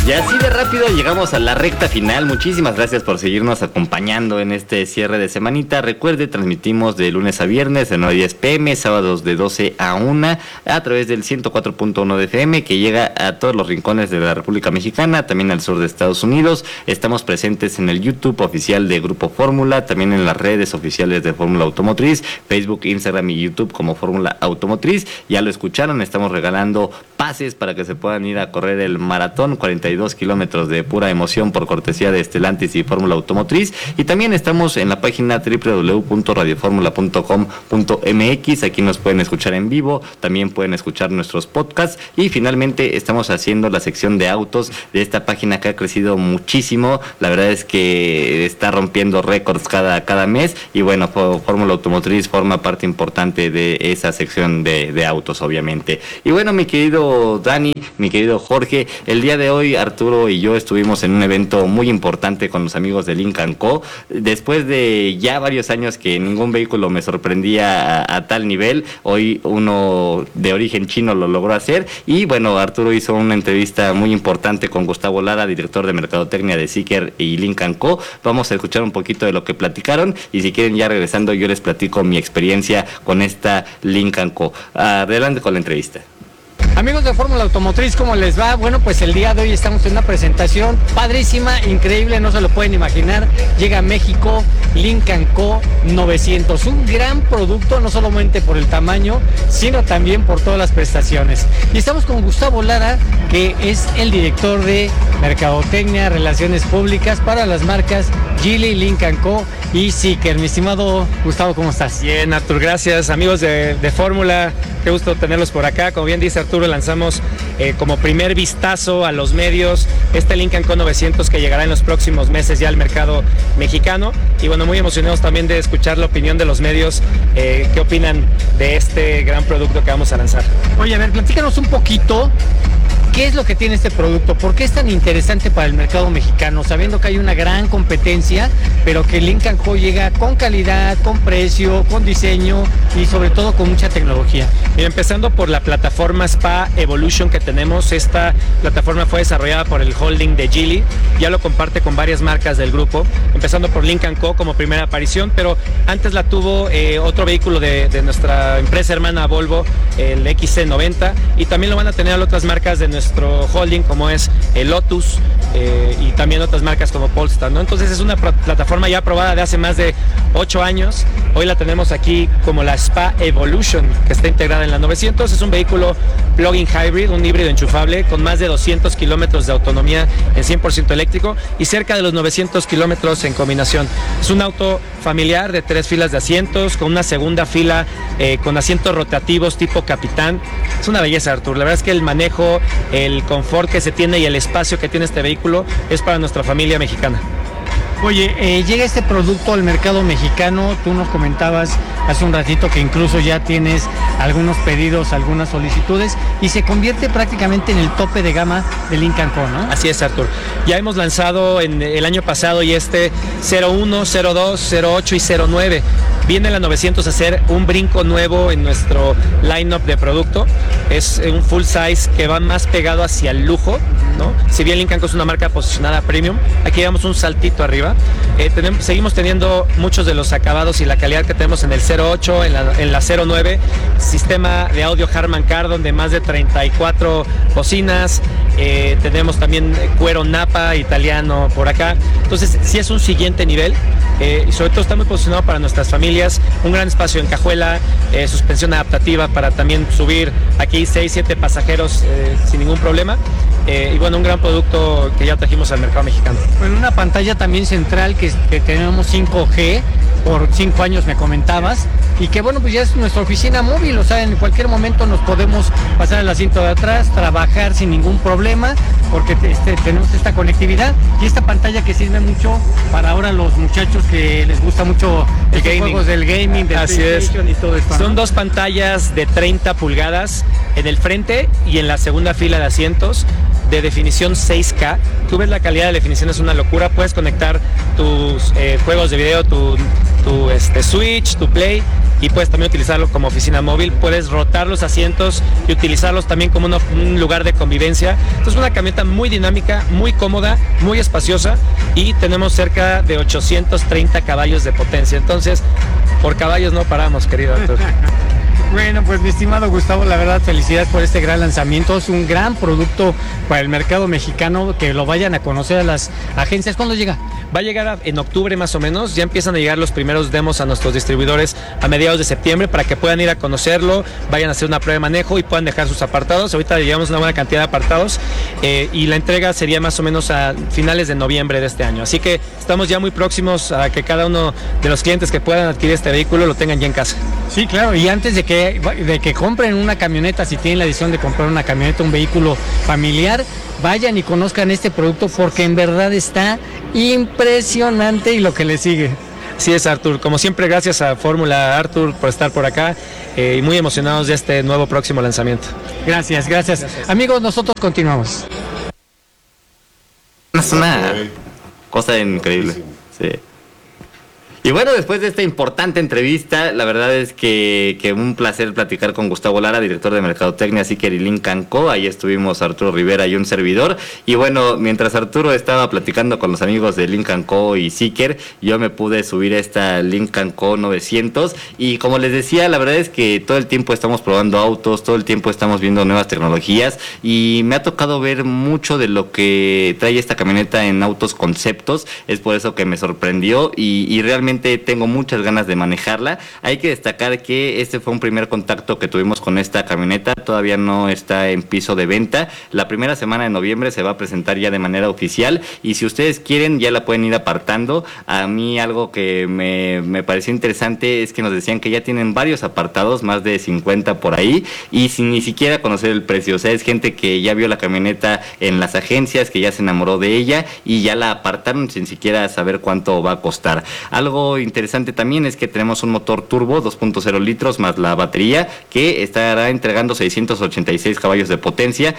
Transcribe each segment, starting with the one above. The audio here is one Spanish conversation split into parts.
Y así de rápido llegamos a la recta final. Muchísimas gracias por seguirnos acompañando en este cierre de semanita. Recuerde, transmitimos de lunes a viernes de 9 a 10 pm, sábados de 12 a 1 a través del 104.1 de FM, que llega a todos los rincones de la República Mexicana, también al sur de Estados Unidos. Estamos presentes en el YouTube oficial de Grupo Fórmula, también en las redes oficiales de Fórmula Automotriz, Facebook, Instagram y YouTube como Fórmula Automotriz. Ya lo escucharon, estamos regalando pases para que se puedan ir a correr el maratón, 42 kilómetros de pura emoción por cortesía de Stellantis y Fórmula Automotriz. Y también estamos en la página www.radioformula.com.mx. Aquí nos pueden escuchar en vivo, también pueden escuchar nuestros podcasts. Y finalmente estamos haciendo la sección de autos de esta página que ha crecido muchísimo. La verdad es que está rompiendo récords cada mes. Y bueno, Fórmula Automotriz forma parte importante de esa sección de autos, obviamente. Y bueno, mi querido Dani, mi querido Jorge, el día de hoy Arturo y yo estuvimos en un evento muy importante con los amigos de Lynk & Co. Después de ya varios años que ningún vehículo me sorprendía a tal nivel, hoy uno de origen chino lo logró hacer. Y bueno, Arturo hizo una entrevista muy importante con Gustavo Lara, director de mercadotecnia de Zeekr y Lynk & Co. Vamos a escuchar un poquito de lo que platicaron y si quieren, ya regresando, yo les platico mi experiencia con esta Lynk & Co. Adelante con la entrevista. Amigos de Fórmula Automotriz, ¿cómo les va? Bueno, pues el día de hoy estamos en una presentación padrísima, increíble, no se lo pueden imaginar. Llega a México Lynk & Co 900, un gran producto, no solamente por el tamaño, sino también por todas las prestaciones. Y estamos con Gustavo Lara, que es el director de Mercadotecnia, Relaciones Públicas para las marcas Geely, Lynk & Co y Zeekr. Mi estimado Gustavo, ¿cómo estás? Bien, Artur, gracias. Amigos de Fórmula, qué gusto tenerlos por acá. Como bien dice Arturo, lanzamos como primer vistazo a los medios este Lynk & Co 900 que llegará en los próximos meses ya al mercado mexicano. Y bueno, muy emocionados también de escuchar la opinión de los medios, qué opinan de este gran producto que vamos a lanzar. Oye, a ver, platícanos un poquito. ¿Qué es lo que tiene este producto? ¿Por qué es tan interesante para el mercado mexicano? Sabiendo que hay una gran competencia, pero que Lynk & Co llega con calidad, con precio, con diseño y sobre todo con mucha tecnología. Mira, empezando por la plataforma SPA Evolution que tenemos. Esta plataforma fue desarrollada por el holding de Geely, ya lo comparte con varias marcas del grupo, empezando por Lynk & Co como primera aparición, pero antes la tuvo otro vehículo de nuestra empresa hermana Volvo, el XC90, y también lo van a tener otras marcas de nuestro holding como es el Lotus y también otras marcas como Polestar, ¿no? Entonces es una plataforma ya aprobada de hace más de 8 años. Hoy la tenemos aquí como la SPA Evolution, que está integrada en la 900. Es un vehículo plug-in hybrid, un híbrido enchufable con más de 200 kilómetros de autonomía en 100% eléctrico y cerca de los 900 kilómetros en combinación. Es un auto familiar de 3 filas de asientos, con una segunda fila con asientos rotativos tipo capitán. Es una belleza, Artur. La verdad es que el manejo, el confort que se tiene y el espacio que tiene este vehículo es para nuestra familia mexicana. Oye, llega este producto al mercado mexicano. Tú nos comentabas hace un ratito que incluso ya tienes algunos pedidos, algunas solicitudes, y se convierte prácticamente en el tope de gama de Lynk & Co, ¿no? Así es, Artur. Ya hemos lanzado en el año pasado y 01, 02, 08 y 09. Viene la 900 a hacer un brinco nuevo en nuestro line-up de producto. Es un full size que va más pegado hacia el lujo, ¿no? Si bien Lynk & Co es una marca posicionada premium, aquí damos un saltito arriba. Seguimos teniendo muchos de los acabados y la calidad que tenemos en el 08, en la 09, sistema de audio Harman Kardon de más de 34 bocinas. Tenemos también cuero Napa italiano por acá. Entonces sí es un siguiente nivel, y sobre todo está muy posicionado para nuestras familias. Un gran espacio en cajuela, suspensión adaptativa para también subir aquí 6-7 pasajeros sin ningún problema. Y bueno, un gran producto que ya trajimos al mercado mexicano. Bueno, una pantalla también central que tenemos 5G por 5 años, me comentabas, y que bueno, pues ya es nuestra oficina móvil, o sea, en cualquier momento nos podemos pasar al asiento de atrás, trabajar sin ningún problema, porque tenemos esta conectividad y esta pantalla que sirve mucho para ahora los muchachos que les gusta mucho los juegos del gaming, del PlayStation y todo esto, ¿no? Son 2 pantallas de 30 pulgadas en el frente y en la segunda fila de asientos, de definición 6K. Tú ves la calidad de definición, es una locura. Puedes conectar tus juegos de video, tu tu Switch, tu Play, y puedes también utilizarlo como oficina móvil. Puedes rotar los asientos y utilizarlos también como un lugar de convivencia. Entonces, una camioneta muy dinámica, muy cómoda, muy espaciosa, y tenemos cerca de 830 caballos de potencia. Entonces, por caballos no paramos, querido Artur. Bueno, pues mi estimado Gustavo, la verdad, felicidades por este gran lanzamiento. Es un gran producto para el mercado mexicano, que lo vayan a conocer a las agencias. ¿Cuándo llega? Va a llegar en octubre más o menos. Ya empiezan a llegar los primeros demos a nuestros distribuidores a mediados de septiembre para que puedan ir a conocerlo, vayan a hacer una prueba de manejo y puedan dejar sus apartados. Ahorita llevamos una buena cantidad de apartados y la entrega sería más o menos a finales de noviembre de este año. Así que estamos ya muy próximos a que cada uno de los clientes que puedan adquirir este vehículo lo tengan ya en casa. Sí, claro, y antes de que compren una camioneta, si tienen la decisión de comprar una camioneta, un vehículo familiar, vayan y conozcan este producto, porque en verdad está impresionante y lo que le sigue. Así es, Artur. Como siempre, gracias a Fórmula, Artur, por estar por acá y muy emocionados de este nuevo próximo lanzamiento. Gracias. Amigos, nosotros continuamos. Es una cosa increíble. Sí. Y bueno, después de esta importante entrevista, la verdad es que un placer platicar con Gustavo Lara, director de Mercadotecnia, Zeekr y Lynk & Co. Ahí estuvimos Arturo Rivera y un servidor. Y bueno, mientras Arturo estaba platicando con los amigos de Lynk & Co. y Zeekr, yo me pude subir a esta Lynk & Co. 900. Y como les decía, la verdad es que todo el tiempo estamos probando autos, todo el tiempo estamos viendo nuevas tecnologías. Y me ha tocado ver mucho de lo que trae esta camioneta en autos conceptos. Es por eso que me sorprendió y realmente tengo muchas ganas de manejarla. Hay que destacar que este fue un primer contacto que tuvimos con esta camioneta, todavía no está en piso de venta. La primera semana de noviembre se va a presentar ya de manera oficial y si ustedes quieren ya la pueden ir apartando. A mí algo que me pareció interesante es que nos decían que ya tienen varios apartados, más de 50 por ahí, y sin ni siquiera conocer el precio. O sea, es gente que ya vio la camioneta en las agencias, que ya se enamoró de ella y ya la apartaron sin siquiera saber cuánto va a costar. Algo interesante también es que tenemos un motor turbo 2.0 litros más la batería, que estará entregando 686 caballos de potencia,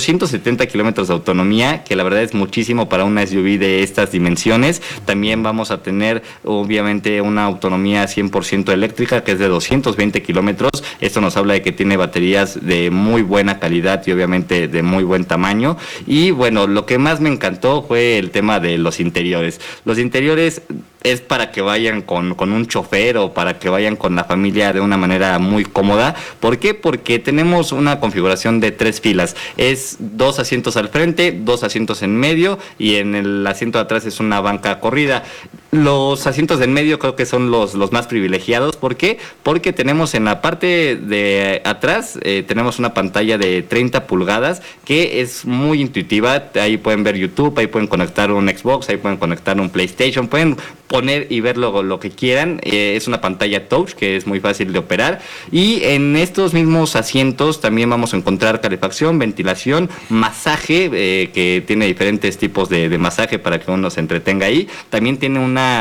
870 kilómetros de autonomía, que la verdad es muchísimo para una SUV de estas dimensiones. También vamos a tener obviamente una autonomía 100% eléctrica, que es de 220 kilómetros. Esto nos habla de que tiene baterías de muy buena calidad y obviamente de muy buen tamaño. Y bueno, lo que más me encantó fue el tema de los interiores. Los interiores es para que vayan con un chofer o para que vayan con la familia de una manera muy cómoda. ¿Por qué? Porque tenemos una configuración de 3 filas. Es 2 asientos al frente, 2 asientos en medio y en el asiento de atrás es una banca corrida. Los asientos de en medio creo que son los más privilegiados. ¿Por qué? Porque tenemos en la parte de atrás, tenemos una pantalla de 30 pulgadas que es muy intuitiva. Ahí pueden ver YouTube, ahí pueden conectar un Xbox, ahí pueden conectar un PlayStation, pueden poner y ver lo que quieran. Es una pantalla touch que es muy fácil de operar y en estos mismos asientos también vamos a encontrar calefacción, ventilación, masaje, que tiene diferentes tipos de masaje para que uno se entretenga ahí. También tiene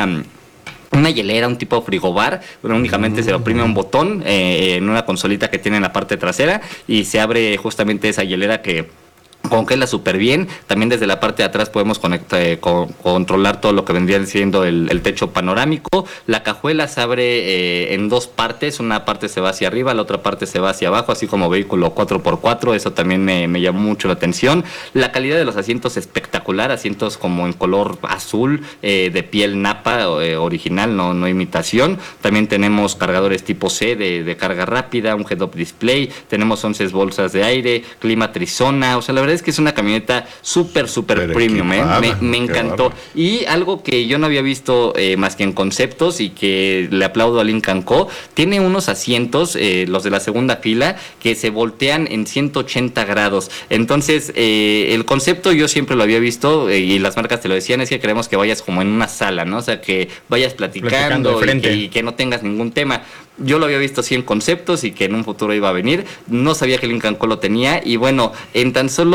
una hielera, un tipo frigobar, únicamente se le oprime un botón en una consolita que tiene en la parte trasera y se abre justamente esa hielera que congela súper bien. También desde la parte de atrás podemos controlar todo lo que vendría siendo el techo panorámico. La cajuela se abre en 2 partes, una parte se va hacia arriba, la otra parte se va hacia abajo, así como vehículo 4x4, eso también me llamó mucho la atención. La calidad de los asientos espectacular, asientos como en color azul, de piel napa, original, no imitación. También tenemos cargadores tipo C de carga rápida, un head-up display, tenemos 11 bolsas de aire, clima trizona. O sea, la verdad es que es una camioneta súper premium, me encantó. Y algo que yo no había visto más que en conceptos y que le aplaudo a Lynk & Co, tiene unos asientos, los de la segunda fila, que se voltean en 180 grados. Entonces, el concepto yo siempre lo había visto y las marcas te lo decían, es que queremos que vayas como en una sala, ¿no? O sea, que vayas platicando y que no tengas ningún tema. Yo lo había visto así en conceptos y que en un futuro iba a venir. No sabía que Lynk & Co lo tenía y bueno, en tan solo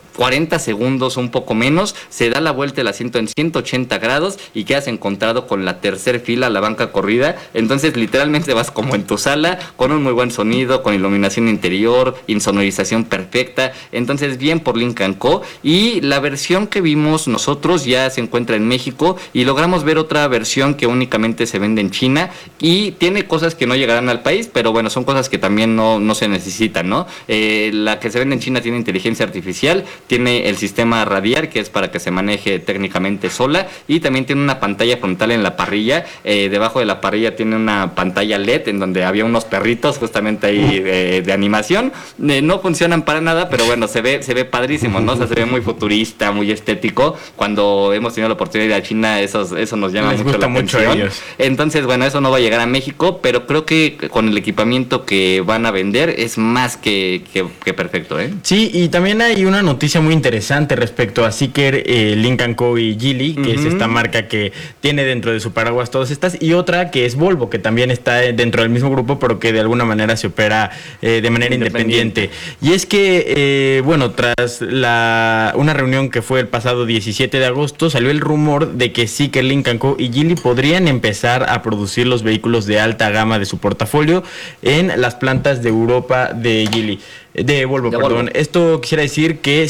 40 segundos o un poco menos, se da la vuelta el asiento en 180 grados y quedas encontrado con la tercer fila, la banca corrida. Entonces literalmente vas como en tu sala, con un muy buen sonido, con iluminación interior, insonorización perfecta. Entonces bien por Lynk & Co. Y la versión que vimos nosotros ya se encuentra en México y logramos ver otra versión que únicamente se vende en China y tiene cosas que no llegarán al país, pero bueno, son cosas que también no se necesitan, ¿no? La que se vende en China tiene inteligencia artificial, tiene el sistema radiar, que es para que se maneje técnicamente sola, y también tiene una pantalla frontal en la parrilla. Debajo de la parrilla tiene una pantalla LED en donde había unos perritos justamente ahí de animación. No funcionan para nada, pero bueno, se ve padrísimo, ¿no? O sea, se ve muy futurista, muy estético. Cuando hemos tenido la oportunidad de ir a China, eso nos llama mucho la atención. Entonces, bueno, eso no va a llegar a México, pero creo que con el equipamiento que van a vender es más que perfecto, ¿eh? Sí, y también hay una noticia muy interesante respecto a Zeekr, Lynk & Co y Geely, que es esta marca que tiene dentro de su paraguas todas estas, y otra que es Volvo, que también está dentro del mismo grupo, pero que de alguna manera se opera de manera independiente. Y es que, bueno, tras una reunión que fue el pasado 17 de agosto, salió el rumor de que Zeekr, Lynk & Co y Geely podrían empezar a producir los vehículos de alta gama de su portafolio en las plantas de Europa de Volvo. Esto quisiera decir que